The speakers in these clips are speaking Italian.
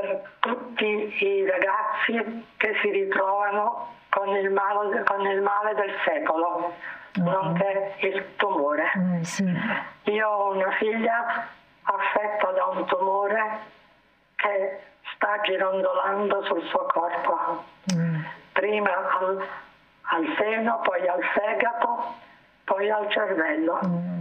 per tutti i ragazzi che si ritrovano con il male del secolo, nonché il tumore. Sì. Io ho una figlia affetta da un tumore che sta girondolando sul suo corpo, prima al seno, poi al fegato, poi al cervello.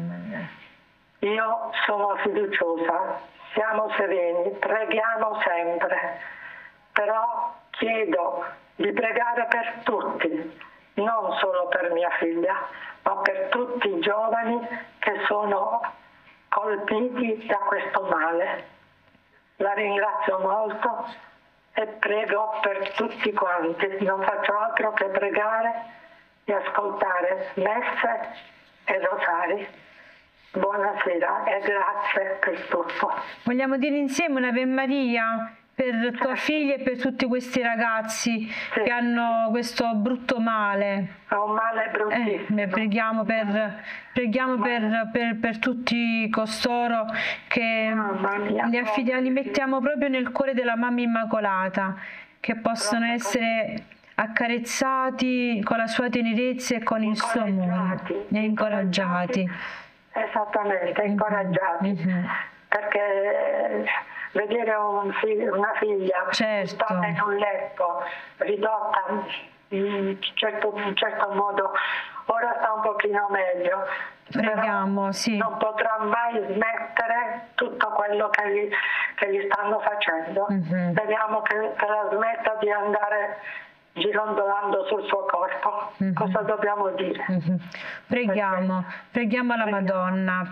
Io sono fiduciosa, siamo sereni, preghiamo sempre, però chiedo di pregare per tutti, non solo per mia figlia, ma per tutti i giovani che sono colpiti da questo male. La ringrazio molto e prego per tutti quanti. Non faccio altro che pregare e ascoltare messe e rosari. Buonasera e grazie per tutto. Vogliamo dire insieme un'Ave Maria per tua figlia e per tutti questi ragazzi che hanno questo brutto male. È un male bruttissimo. Preghiamo per tutti costoro che li mettiamo proprio nel cuore della Mamma Immacolata, che possono essere accarezzati con la sua tenerezza e con il suo amore, e incoraggiati. Esattamente, incoraggiati. Perché vedere una figlia stata in un letto, ridotta in un certo modo, ora sta un pochino meglio, preghiamo, sì. Non potrà mai smettere tutto quello che gli stanno facendo. Speriamo che la smetta di andare girondolando sul suo corpo. Cosa dobbiamo dire? Preghiamo alla Madonna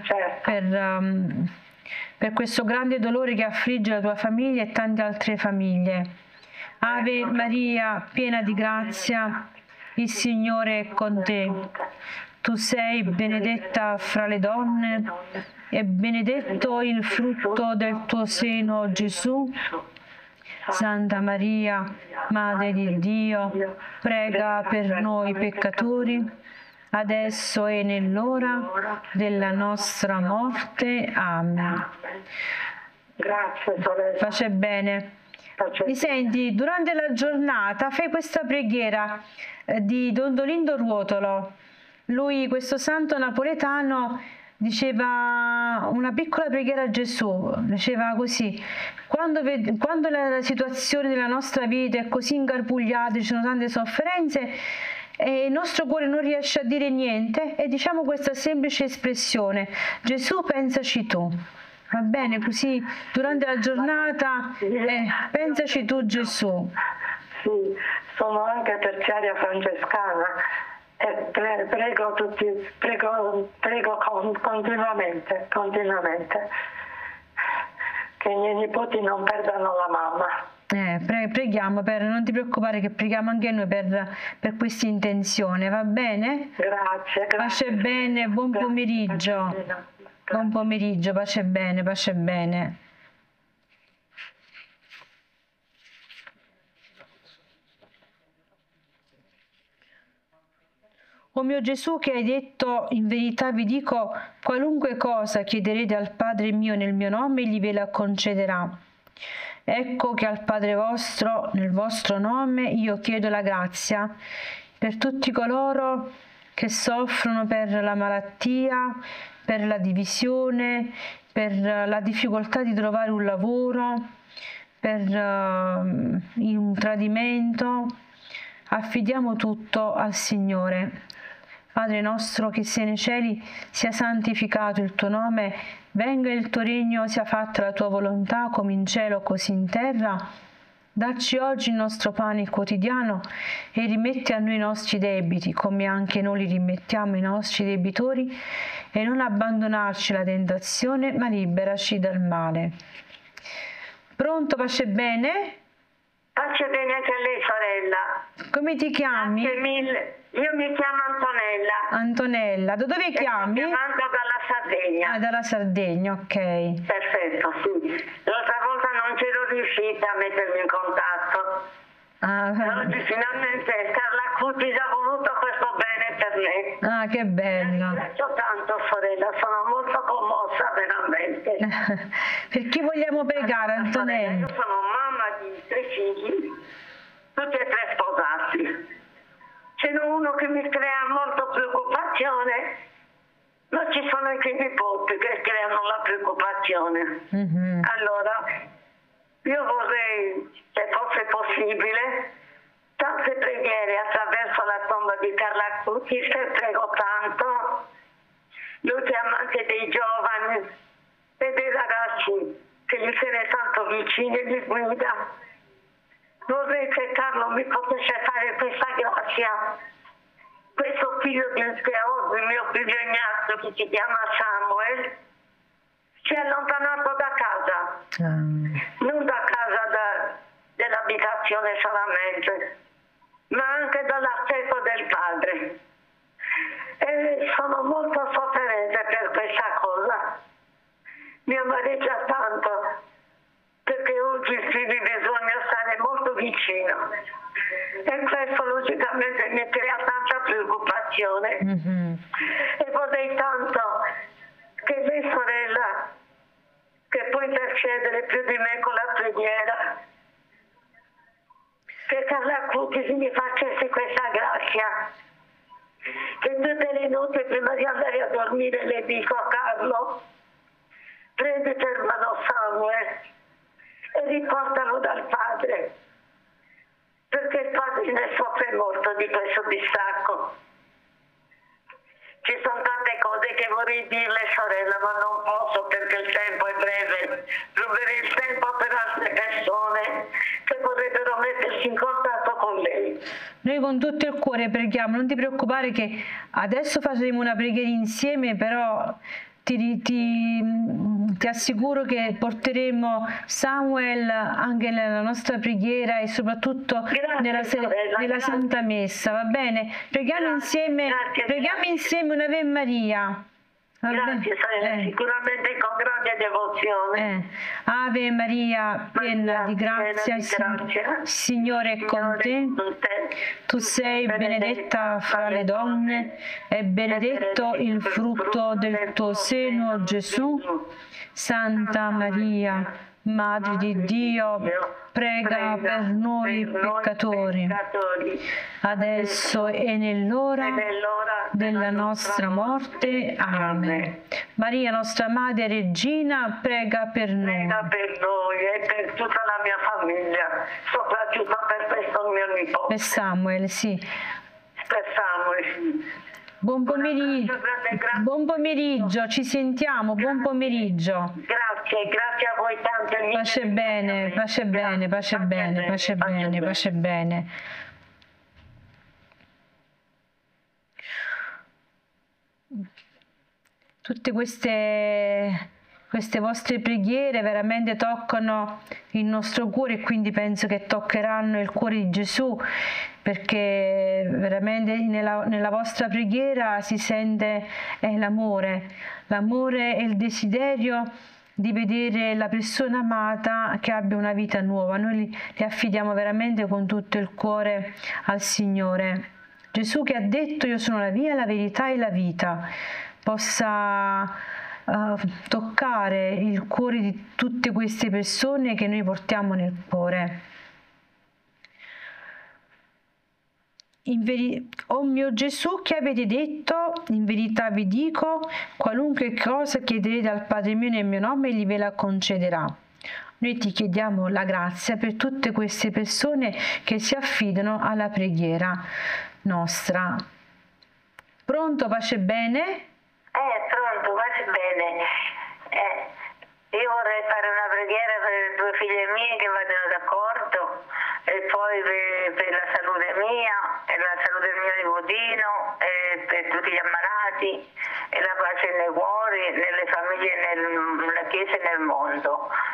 per questo grande dolore che affligge la tua famiglia e tante altre famiglie. Ave Maria, piena di grazia, il Signore è con te. Tu sei benedetta fra le donne e benedetto il frutto del tuo seno, Gesù. Santa Maria, Madre di Dio, prega per noi peccatori, adesso e nell'ora della nostra morte. Amen. Grazie, sorella. Pace bene. Mi senti, durante la giornata fai questa preghiera di Don Dolindo Ruotolo. Lui, questo santo napoletano, diceva una piccola preghiera a Gesù, diceva così: quando la situazione della nostra vita è così ingarbugliata, ci sono tante sofferenze e il nostro cuore non riesce a dire niente, e diciamo questa semplice espressione: Gesù, pensaci tu. Va bene? Così durante la giornata pensaci tu, Gesù. Sì, sono anche terziaria francescana e prego continuamente che i miei nipoti non perdano la mamma. Preghiamo, non ti preoccupare, che preghiamo anche noi per questa intenzione, va bene? Grazie. Pace bene, buon pomeriggio. Buon pomeriggio, pace bene, pace bene. O mio Gesù, che hai detto: in verità vi dico, qualunque cosa chiederete al Padre mio nel mio nome, egli ve la concederà. Ecco che al Padre vostro, nel vostro nome, io chiedo la grazia per tutti coloro che soffrono per la malattia, per la divisione, per la difficoltà di trovare un lavoro, per un tradimento. Affidiamo tutto al Signore. Padre nostro che sei nei cieli, sia santificato il tuo nome, venga il tuo regno, sia fatta la tua volontà, come in cielo così in terra. Dacci oggi il nostro pane quotidiano e rimetti a noi i nostri debiti, come anche noi li rimettiamo ai nostri debitori, e non abbandonarci alla tentazione, ma liberaci dal male. Pronto, pace bene? Pace bene anche a lei, sorella. Come ti chiami? Grazie mille. Io mi chiamo Antonella. Antonella, da dove chiami? Sto chiamando dalla Sardegna. Ah, dalla Sardegna, ok. Perfetto, sì. L'altra volta non c'ero riuscita a mettermi in contatto. Oggi finalmente Carla Cutis ha voluto questo bene per me. Ah, che bello. Ringrazio tanto, sorella, sono molto commossa veramente. Per chi vogliamo pregare, Antonella? Io sono 3 figli, tutti e 3 sposati. Ce n'è uno che mi crea molta preoccupazione, ma ci sono anche i nipoti che creano la preoccupazione. Allora, io vorrei, se fosse possibile, tante preghiere attraverso la tomba di Carla Acutis, e prego tanto, lui che è amante dei giovani e dei ragazzi che gli se ne tanto vicini e li guida. Vorrei che Carlo mi potesse fare questa grazia. Questo figlio di oggi, il mio figliognato, che si chiama Samuel, si è allontanato da casa, non da casa dell'abitazione solamente, ma anche dall'affetto del padre. E sono molto sofferente per questa cosa. Mi amareggia tanto, perché oggi bisogna stare molto vicino. E questo logicamente mi crea tanta preoccupazione. E vorrei tanto che lei, sorella, che può intercedere più di me con la preghiera, che Carla Acutis mi facesse questa grazia, che tutte le notti prima di andare a dormire le dico a Carlo: prendi per mano Samuel e riportalo dal padre, perché il padre ne soffre molto di questo distacco. Ci sono tante cose che vorrei dirle, sorella, ma non posso perché il tempo è breve. Ruberei il tempo per altre persone che vorrebbero mettersi in contatto con lei. Noi con tutto il cuore preghiamo, non ti preoccupare che adesso faremo una preghiera insieme, però ti assicuro che porteremo Samuel anche nella nostra preghiera e soprattutto nella Santa Messa, va bene? Preghiamo insieme un'Ave Maria. Grazie, sorella, sicuramente con grande devozione. Ave Maria, piena di grazia, il Signore è con te. Tu sei benedetta fra le donne e benedetto il frutto del tuo seno, Gesù. Santa Maria, Madre di Dio, prega per noi peccatori, adesso e nell'ora della nostra morte. Amen. Maria, nostra Madre Regina, prega per noi. Prega per noi e per tutta la mia famiglia, soprattutto per questo mio nipote. Per Samuel, sì. Per Samuel. Buon pomeriggio, ci sentiamo, buon pomeriggio. Grazie a voi tante. Pace bene. Tutte queste vostre preghiere veramente toccano il nostro cuore e quindi penso che toccheranno il cuore di Gesù, perché veramente nella vostra preghiera si sente l'amore e il desiderio di vedere la persona amata che abbia una vita nuova. Noi li affidiamo veramente con tutto il cuore al Signore. Gesù, che ha detto: io sono la via, la verità e la vita, possa toccare il cuore di tutte queste persone che noi portiamo nel cuore. O mio Gesù, che avete detto, in verità vi dico, qualunque cosa chiederete al Padre mio nel mio nome, egli ve la concederà. Noi ti chiediamo la grazia per tutte queste persone che si affidano alla preghiera nostra. Pronto, pace bene? Pronto, pace bene. Io vorrei fare una preghiera per le 2 figlie mie che vadano d'accordo, e poi per la salute mia e la salute del mio nipotino, e per tutti gli ammalati, e la pace nei cuori, nelle famiglie, nella Chiesa e nel mondo,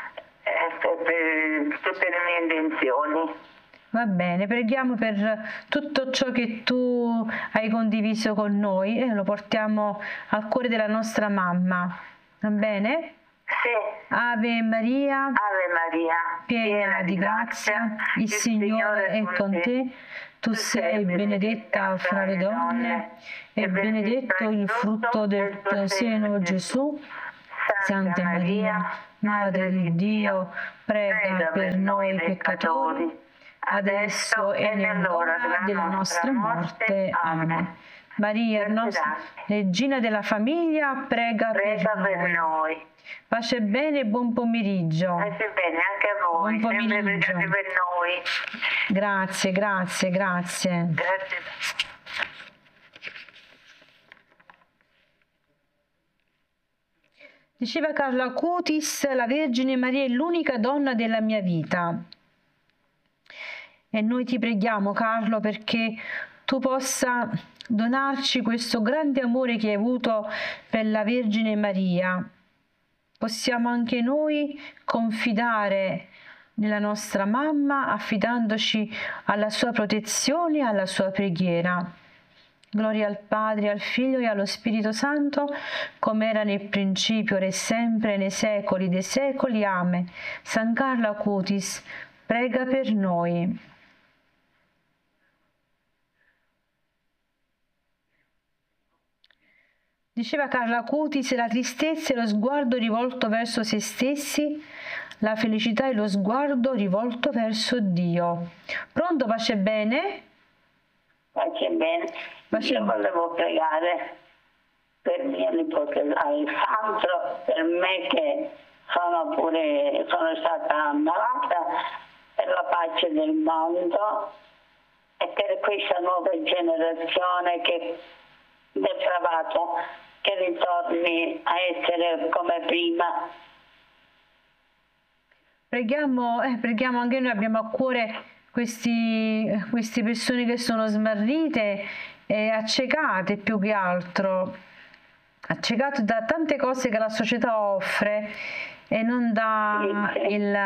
per tutte le mie intenzioni. Va bene, preghiamo per tutto ciò che tu hai condiviso con noi e lo portiamo al cuore della nostra mamma. Va bene? Sì. Ave Maria, piena di grazia, il Signore è con te. Tu sei benedetta fra le donne e benedetto il frutto del tuo seno, Gesù. Santa Maria, Madre di Dio, prega per noi peccatori, adesso e nell'ora della nostra morte. Amen. Maria, Regina della famiglia, prega per noi. Pace e bene e buon pomeriggio. Pace bene anche a voi. Buon pomeriggio. Sempre per noi. Grazie. Grazie. Diceva Carlo Acutis, la Vergine Maria è l'unica donna della mia vita. E noi ti preghiamo, Carlo, perché tu possa donarci questo grande amore che hai avuto per la Vergine Maria. Possiamo anche noi confidare nella nostra mamma, affidandoci alla sua protezione e alla sua preghiera. Gloria al Padre, al Figlio e allo Spirito Santo, come era nel principio, ora e sempre, nei secoli dei secoli. Amen. San Carlo Acutis, prega per noi. Diceva Carlo Acutis, la tristezza è lo sguardo rivolto verso se stessi, la felicità è lo sguardo rivolto verso Dio. Pronto, pace bene? Pace bene. Io volevo pregare per mia nipote Alessandro, per me che sono stata ammalata, per la pace del mondo e per questa nuova generazione che depravata, che ritorni a essere come prima. Preghiamo anche noi, abbiamo a cuore queste persone che sono smarrite e accecate più che altro, accecate da tante cose che la società offre e non dà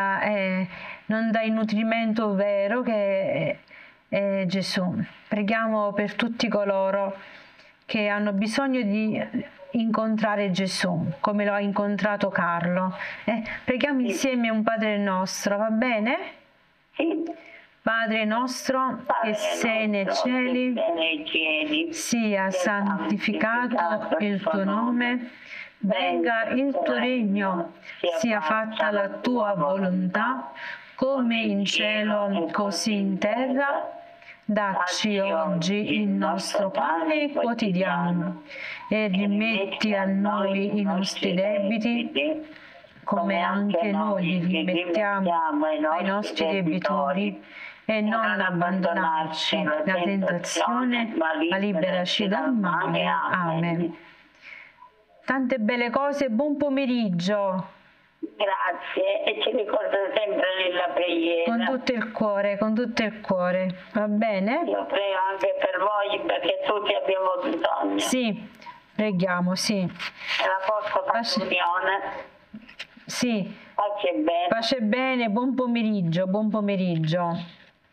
il nutrimento vero che è Gesù. Preghiamo per tutti coloro che hanno bisogno di incontrare Gesù, come lo ha incontrato Carlo. Preghiamo insieme un Padre nostro, va bene? Sì. Padre nostro che sei nei cieli, sia santificato il tuo nome, venga il tuo regno, sia fatta la tua volontà, come in cielo così in terra. Dacci oggi il nostro pane quotidiano e rimetti a noi i nostri debiti, come anche noi li rimettiamo ai nostri debitori, e non abbandonarci nella tentazione, ma liberaci dal male. Amen. Tante belle cose, buon pomeriggio. Grazie, e ci ricordo sempre nella preghiera. Con tutto il cuore, va bene? Io prego anche per voi perché tutti abbiamo bisogno. Sì, preghiamo, sì. È la vostra comunione. Sì. Pace bene. Pace bene, buon pomeriggio, buon pomeriggio.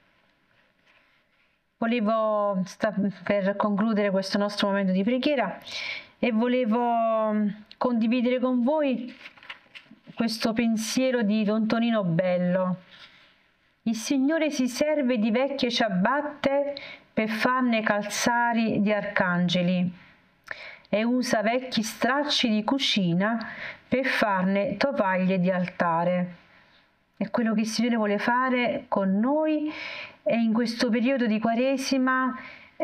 Volevo, per concludere questo nostro momento di preghiera, e volevo condividere con voi questo pensiero di Don Tonino Bello. Il Signore si serve di vecchie ciabatte per farne calzari di arcangeli e usa vecchi stracci di cucina per farne tovaglie di altare. È quello che il Signore vuole fare con noi, e in questo periodo di Quaresima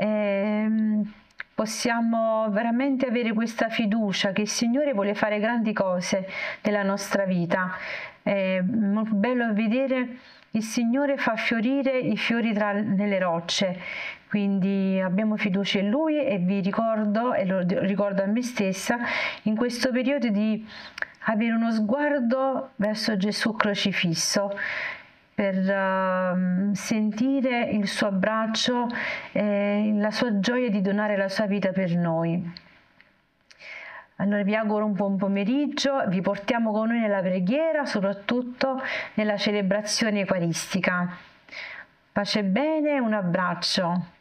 possiamo veramente avere questa fiducia che il Signore vuole fare grandi cose nella nostra vita. È molto bello vedere il Signore fa fiorire i fiori nelle rocce, quindi abbiamo fiducia in Lui, e vi ricordo, e lo ricordo a me stessa, in questo periodo di avere uno sguardo verso Gesù crocifisso, per sentire il suo abbraccio e la sua gioia di donare la sua vita per noi. Allora vi auguro un buon pomeriggio, vi portiamo con noi nella preghiera, soprattutto nella celebrazione eucaristica. Pace bene, un abbraccio.